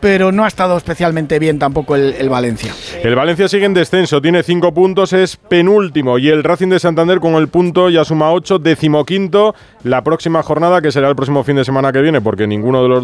pero no ha estado especialmente bien tampoco el Valencia. El Valencia sigue en descenso, tiene 5 puntos, es penúltimo, y el Racing de Santander con el punto ya suma 8, 15º. La próxima jornada, que será el próximo fin de semana que viene, porque ninguno de los